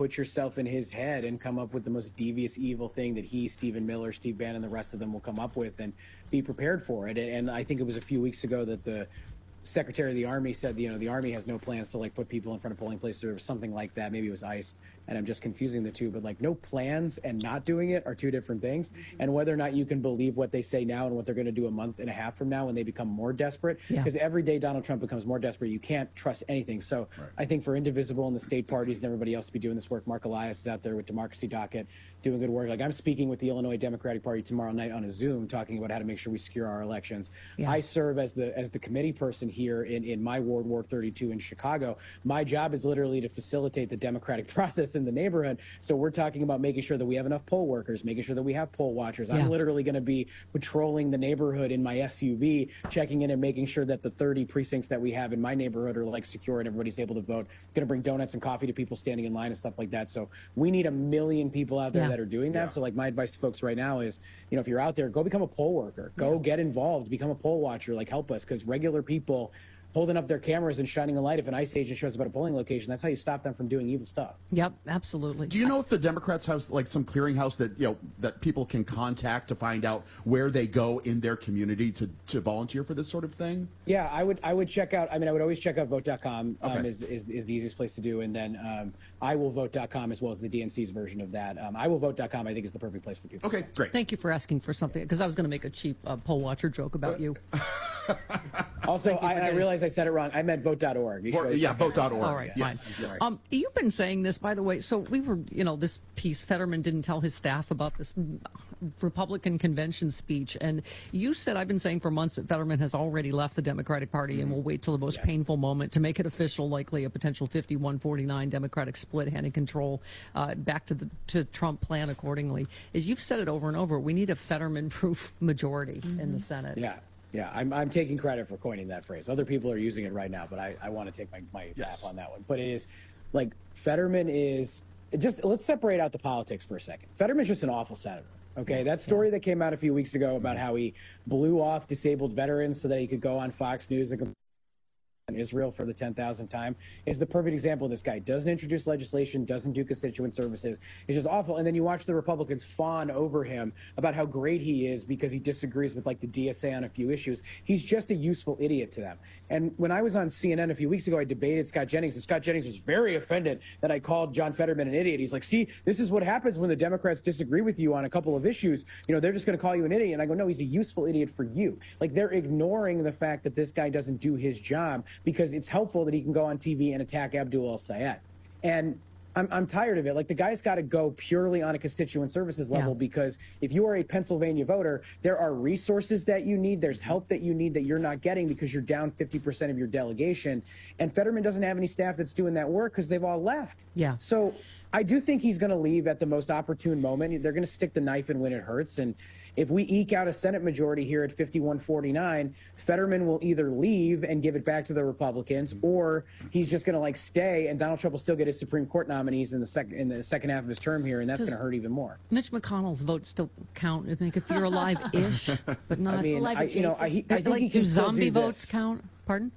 put yourself in his head and come up with the most devious, evil thing that he, Stephen Miller, Steve Bannon, the rest of them will come up with, and be prepared for it. And I think it was a few weeks ago that the Secretary of the Army said, the Army has no plans to put people in front of polling places or something like that. Maybe it was ICE, and I'm just confusing the two, but no plans and not doing it are two different things. And whether or not you can believe what they say now and what they're going to do a month and a half from now when they become more desperate, because every day Donald Trump becomes more desperate, you can't trust anything. So I think for Indivisible and the state parties and everybody else to be doing this work, Mark Elias is out there with Democracy Docket doing good work. I'm speaking with the Illinois Democratic Party tomorrow night on a Zoom talking about how to make sure we secure our elections. I serve as the committee person here in my ward, Ward 32 in Chicago. My job is literally to facilitate the democratic process in the neighborhood. So we're talking about making sure that we have enough poll workers, making sure that we have poll watchers. I'm literally going to be patrolling the neighborhood in my SUV, checking in and making sure that the 30 precincts that we have in my neighborhood are secure and everybody's able to vote. Going to bring donuts and coffee to people standing in line and stuff like that. So we need 1 million people out there that are doing that. So my advice to folks right now is, if you're out there, go become a poll worker, go get involved, become a poll watcher, help us, because regular people holding up their cameras and shining a light if an ICE agent shows up at a polling location, that's how you stop them from doing evil stuff. Yep, absolutely. Do you know if the Democrats have some clearinghouse that that people can contact to find out where they go in their community to volunteer for this sort of thing? Yeah, I would check out. I would always check out vote.com is the easiest place to do, and then iwillvote.com as well as the DNC's version of that. Iwillvote.com I think is the perfect place for people. Okay, great. Thank you for asking for something, because I was going to make a cheap poll watcher joke about you. Also, I realized I said it wrong. I meant vote.org. Vote.org. All right, yes. fine. You've been saying this, by the way. So we were, this piece, Fetterman didn't tell his staff about this Republican convention speech. And you said, I've been saying for months that Fetterman has already left the Democratic Party and will wait till the most painful moment to make it official, likely a potential 51-49 Democratic split handing control back to Trump plan accordingly. As you've said it over and over, we need a Fetterman-proof majority in the Senate. Yeah, I'm taking credit for coining that phrase. Other people are using it right now, but I want to take my tap on that one. But it is Fetterman is just, let's separate out the politics for a second. Fetterman's just an awful senator. Okay, that story that came out a few weeks ago about how he blew off disabled veterans so that he could go on Fox News and Israel for the 10,000th time is the perfect example of this guy. Doesn't introduce legislation, doesn't do constituent services. It's just awful. And then you watch the Republicans fawn over him about how great he is because he disagrees with the DSA on a few issues. He's just a useful idiot to them. And when I was on CNN a few weeks ago, I debated Scott Jennings, and Scott Jennings was very offended that I called John Fetterman an idiot. He's like, see, this is what happens when the Democrats disagree with you on a couple of issues. They're just going to call you an idiot. And I go, no, he's a useful idiot for you. They're ignoring the fact that this guy doesn't do his job because it's helpful that he can go on TV and attack Abdul El-Sayed. And I'm tired of it. The guy's got to go purely on a constituent services level because if you are a Pennsylvania voter, there are resources that you need. There's help that you need that you're not getting because you're down 50% of your delegation. And Fetterman doesn't have any staff that's doing that work because they've all left. Yeah. So I do think he's going to leave at the most opportune moment. They're going to stick the knife in when it hurts. And if we eke out a Senate majority here at 51-49, Fetterman will either leave and give it back to the Republicans, or he's just going to stay, and Donald Trump will still get his Supreme Court nominees in the second half of his term here, and that's going to hurt even more. Mitch McConnell's vote still count? If you're alive-ish, but not alive. I think he can do still zombie do votes this. count? Pardon?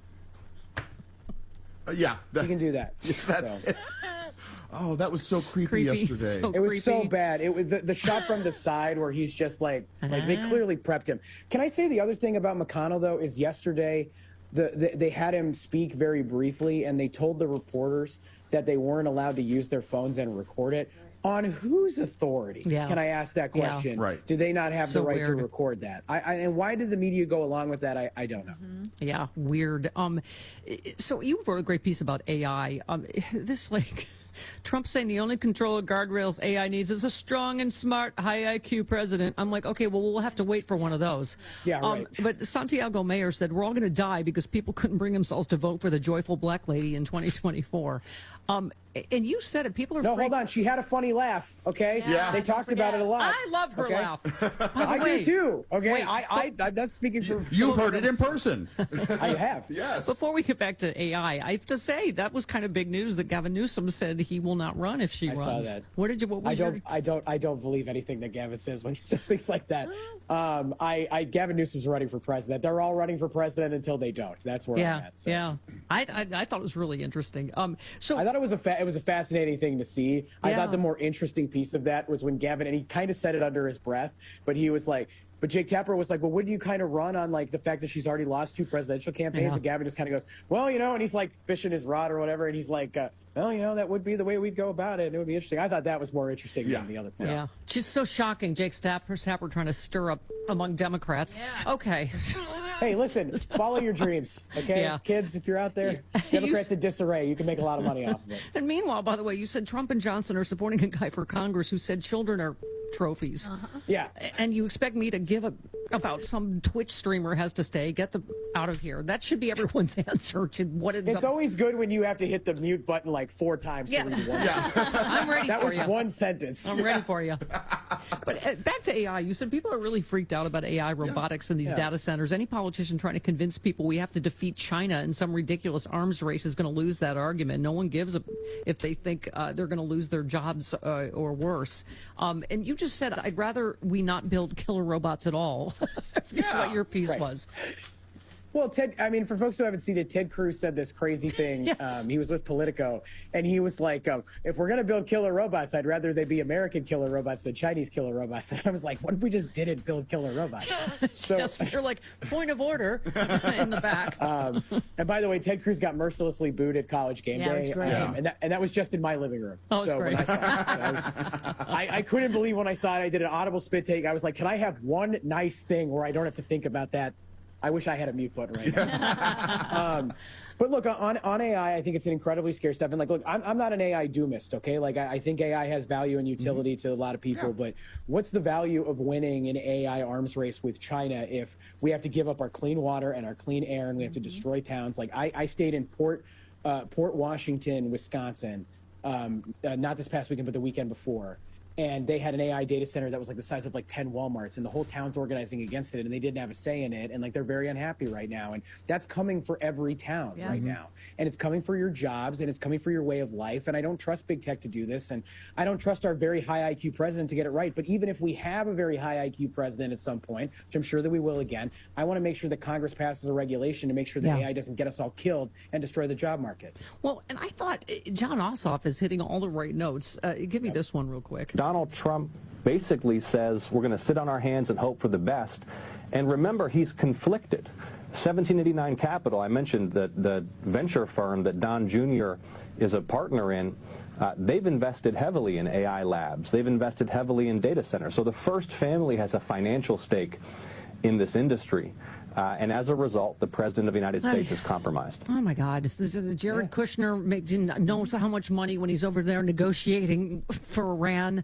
He can do that. That's. Oh, that was so creepy yesterday. It was so bad. It was the shot from the side where he's just they clearly prepped him. Can I say the other thing about McConnell, though, is yesterday they had him speak very briefly, and they told the reporters that they weren't allowed to use their phones and record it. On whose authority? Can I ask that question? Right. Do they not have the right to record that? And why did the media go along with that? I don't know. Yeah, weird. So you wrote a great piece about AI. Trump saying the only control of guardrails AI needs is a strong and smart, high IQ president. I'm like, okay, well, we'll have to wait for one of those. Yeah, right. But Santiago Mayer said we're all going to die because people couldn't bring themselves to vote for the joyful black lady in 2024. And you said it. People are No, hold on. She had a funny laugh, okay? Yeah. They talked about it a lot. I love her laugh. I do too, okay? I'm not speaking for... You've heard it in person. I have. Yes. Before we get back to AI, I have to say that was kind of big news that Gavin Newsom said he will will not run if she I saw runs. that. What was your... I don't believe anything that Gavin says when he says things like that. Gavin Newsom's running for president. They're all running for president until they don't. That's where I'm at. So. Yeah. I thought it was really interesting. So I thought it was a fascinating thing to see. I Yeah. thought the more interesting piece of that was when Gavin, and he kind of said it under his breath, but he was like, but Jake Tapper was like, well, wouldn't you kind of run on like the fact that she's already lost 2 presidential campaigns? Yeah. And Gavin just kind of goes, well, and he's like fishing his rod or whatever. And he's like, well, that would be the way we'd go about it. It would be interesting. I thought that was more interesting than the other part. Yeah. She's so shocking. Jake Tapper trying to stir up among Democrats. Yeah. Okay. Hey, listen, follow your dreams, okay? Yeah. Kids, if you're out there, Democrats in disarray, you can make a lot of money off of it. And meanwhile, by the way, you said Trump and Johnson are supporting a guy for Congress who said children are trophies. Yeah. And you expect me to give about some Twitch streamer has to stay, get them out of here. That should be everyone's answer to what It's always good when you have to hit the mute button like 4 times. Yes. To read one. I'm ready That for was you. one sentence. I'm ready for you. But back to AI. You said people are really freaked out about AI, robotics, and these data centers. Any politician trying to convince people we have to defeat China in some ridiculous arms race is going to lose that argument. No one gives a if they think they're going to lose their jobs or worse. And you just said, I'd rather we not build killer robots at all. That's what your piece was. Well, for folks who haven't seen it, Ted Cruz said this crazy thing. Yes. He was with Politico, and he was like, if we're going to build killer robots, I'd rather they be American killer robots than Chinese killer robots. And I was like, what if we just didn't build killer robots? So, Yes, you're like, point of order in the back. and by the way, Ted Cruz got mercilessly booed at College Game Yeah, it Day. was great. And that was just in my living room. Oh, it's so great. when I saw it, I couldn't believe when I saw it. I did an audible spit take. I was like, can I have one nice thing where I don't have to think about that? I wish I had a mute button right now. But look, on AI, I think it's an incredibly scary stuff. And look, I'm not an AI doomist, okay? Like, I think AI has value and utility to a lot of people, but what's the value of winning an AI arms race with China if we have to give up our clean water and our clean air and we have to destroy towns? Like, I stayed in Port Washington, Wisconsin, not this past weekend, but the weekend before. And they had an AI data center that was like the size of like 10 Walmarts, and the whole town's organizing against it, and they didn't have a say in it, and like they're very unhappy right now. And that's coming for every town right now. And it's coming for your jobs, and it's coming for your way of life. And I don't trust big tech to do this, and I don't trust our very high IQ president to get it right. But even if we have a very high IQ president at some point, which I'm sure that we will again, I want to make sure that Congress passes a regulation to make sure that AI doesn't get us all killed and destroy the job market. Well, and I thought John Ossoff is hitting all the right notes. Give me this one real quick. Donald Trump basically says we're going to sit on our hands and hope for the best. And remember, he's conflicted. 1789 Capital, I mentioned that the venture firm that Don Jr. is a partner in, they've invested heavily in AI labs. They've invested heavily in data centers. So the First family has a financial stake in this industry. And as a result, the president of the United States is compromised. Oh, my God. This is Jared Kushner knows how much money when he's over there negotiating for Iran.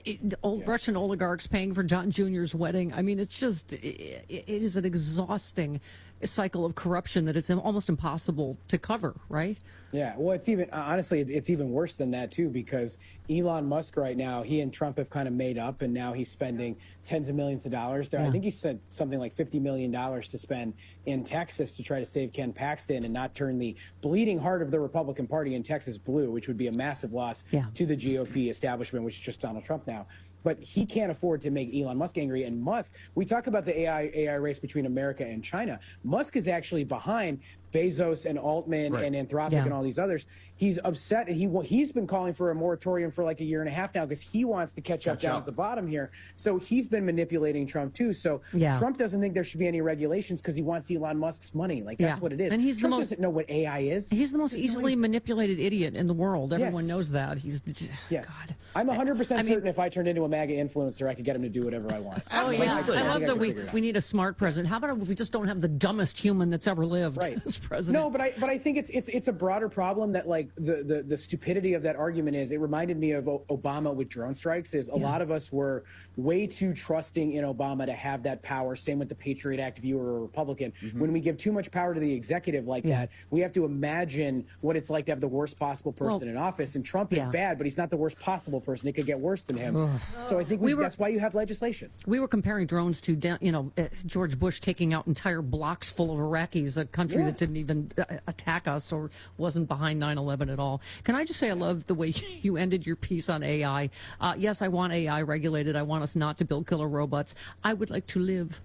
Russian oligarchs paying for John Jr.'s wedding. I mean, it's just, it is an exhausting cycle of corruption that it's almost impossible to cover, right? Yeah, well, it's even, honestly, it's even worse than that, too, because Elon Musk right now, he and Trump have kind of made up, and now he's spending tens of millions of dollars there. I think he said something like $50 million to spend in Texas to try to save Ken Paxton and not turn the bleeding heart of the Republican Party in Texas blue, which would be a massive loss to the GOP establishment, which is just Donald Trump now. But he can't afford to make Elon Musk angry. And Musk, we talk about the AI race between America and China. Musk is actually behind Bezos and Altman and Anthropic and all these others. He's upset, and he's been calling for a moratorium for like a year and a half now because he wants to catch up down at the bottom here. So he's been manipulating Trump too. So Trump doesn't think there should be any regulations because he wants Elon Musk's money. Like that's what it is. And he's Trump doesn't know what AI is. He's the most easily manipulated idiot in the world. Everyone knows that. He's God. I'm 100% certain if I turned into a MAGA influencer, I could get him to do whatever I want. Oh yeah, I love that we need a smart president. How about if we just don't have the dumbest human that's ever lived as president? No, but I think it's a broader problem that like the stupidity of that argument is. It reminded me of Obama with drone strikes. Is a lot of us were way too trusting in Obama to have that power. Same with the Patriot Act. If you were a Republican, when we give too much power to the executive like that, we have to imagine what it's like to have the worst possible person in office. And Trump is bad, but he's not the worst possible person. It could get worse than him. So I think that's why you have legislation. We were comparing drones to, George Bush taking out entire blocks full of Iraqis, a country that didn't even attack us or wasn't behind 9/11 at all. Can I just say I love the way you ended your piece on AI. Yes, I want AI regulated. I want us not to build killer robots. I would like to live.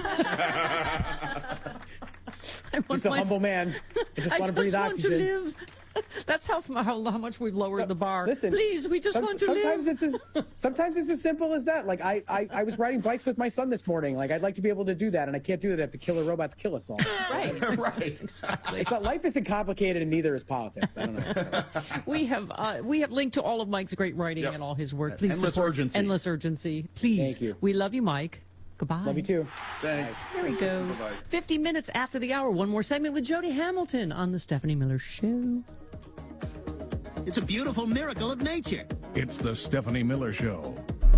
Just a humble man. I just want to breathe oxygen. Want to live. That's how much we've lowered the bar. Listen, please, we just want to live. Sometimes it's as simple as that. Like I was riding bikes with my son this morning. Like I'd like to be able to do that, and I can't do that if the killer robots kill us all. Right. Right. Exactly. It's not, life isn't complicated, and neither is politics. I don't know. We have linked to all of Mike's great writing and all his work. Please Endless support Urgency. Endless Urgency. Please. Thank you. We love you, Mike. Goodbye. Love you too. Thanks. There he goes. Bye-bye. 50 minutes after the hour. One more segment with Jody Hamilton on the Stephanie Miller Show. It's a beautiful miracle of nature. It's the Stephanie Miller Show.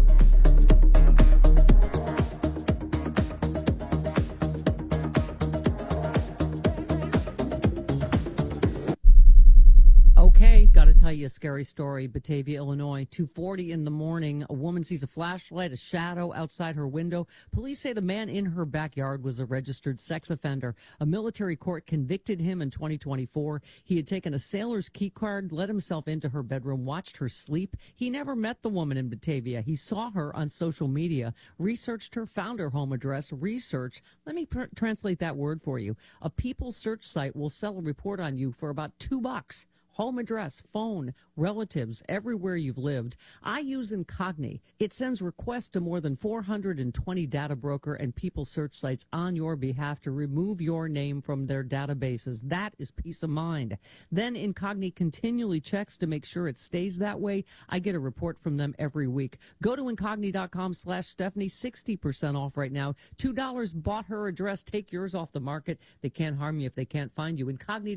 Okay, got to tell you a scary story. Batavia, Illinois, 2:40 in the morning. A woman sees a flashlight, a shadow outside her window. Police say the man in her backyard was a registered sex offender. A military court convicted him in 2024. He had taken a sailor's key card, let himself into her bedroom, watched her sleep. He never met the woman in Batavia. He saw her on social media, researched her, found her home address. Research, let me translate that word for you. A People search site will sell a report on you for about $2. Home address, phone, relatives, everywhere you've lived. I use Incogni. It sends requests to more than 420 data broker and people search sites on your behalf to remove your name from their databases. That is peace of mind. Then Incogni continually checks to make sure it stays that way. I get a report from them every week. Go to Incogni.com/Stephanie, 60% off right now. $2 bought her address. Take yours off the market. They can't harm you if they can't find you.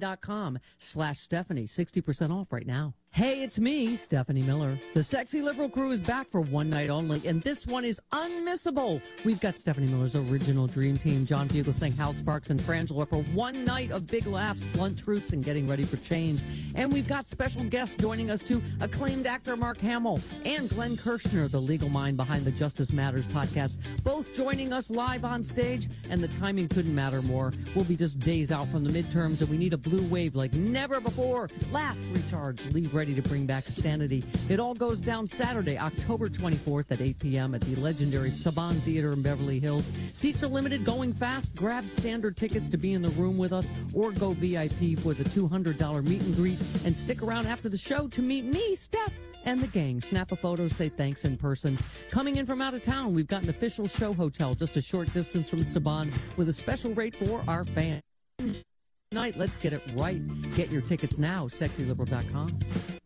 Incogni.com/Stephanie, 60% off right now. Hey, it's me, Stephanie Miller. The Sexy Liberal crew is back for one night only, and this one is unmissable. We've got Stephanie Miller's original dream team, John Fugelsang, Hal Sparks, and Frangela for one night of big laughs, blunt truths, and getting ready for change. And we've got special guests joining us too, acclaimed actor Mark Hamill and Glenn Kirshner, the legal mind behind the Justice Matters podcast, both joining us live on stage, and the timing couldn't matter more. We'll be just days out from the midterms, and we need a blue wave like never before. Laugh, recharge, leave ready to bring back sanity. It all goes down Saturday, October 24th at 8 p.m. at the legendary Saban Theater in Beverly Hills. Seats are limited, going fast. Grab standard tickets to be in the room with us, or go VIP for the $200 meet and greet, and stick around after the show to meet me, Steph, and the gang. Snap a photo, say thanks in person. Coming in from out of town, we've got an official show hotel just a short distance from Saban with a special rate for our fans. Tonight, let's get it right. Get your tickets now, sexyliberal.com.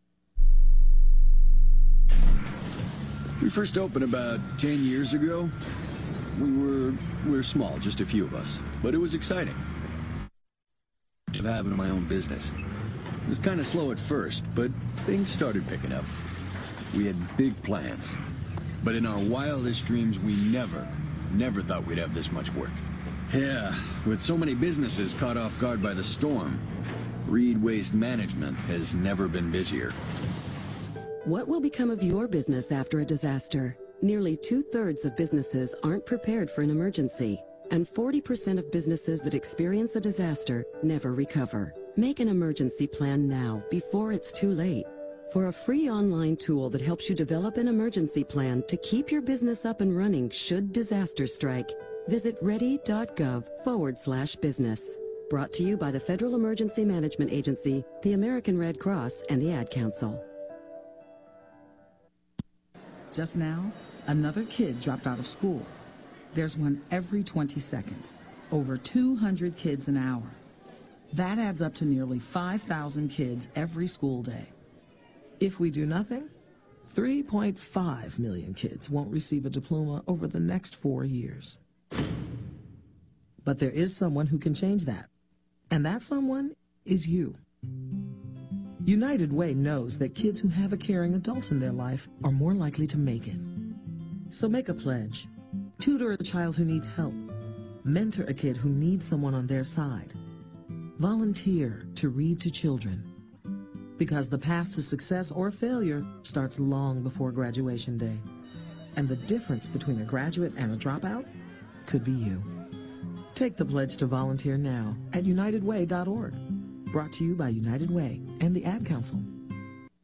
We first opened about 10 years ago. We were small, just a few of us, but it was exciting. Of having my own business. It was kind of slow at first, but things started picking up. We had big plans, but in our wildest dreams, we never thought we'd have this much work. Yeah, with so many businesses caught off guard by the storm, Reed Waste Management has never been busier. What will become of your business after a disaster? Nearly 2/3 of businesses aren't prepared for an emergency, and 40% of businesses that experience a disaster never recover. Make an emergency plan now, before it's too late. For a free online tool that helps you develop an emergency plan to keep your business up and running should disaster strike, visit ready.gov/business. Brought to you by the Federal Emergency Management Agency, the American Red Cross, and the Ad Council. Just now, another kid dropped out of school. There's one every 20 seconds. Over 200 kids an hour. That adds up to nearly 5,000 kids every school day. If we do nothing, 3.5 million kids won't receive a diploma over the next 4 years. But there is someone who can change that. And that someone is you. United Way knows that kids who have a caring adult in their life are more likely to make it. So make a pledge. Tutor a child who needs help. Mentor a kid who needs someone on their side. Volunteer to read to children. Because the path to success or failure starts long before graduation day. And the difference between a graduate and a dropout could be you. Take the pledge to volunteer now at UnitedWay.org. Brought to you by United Way and the Ad Council.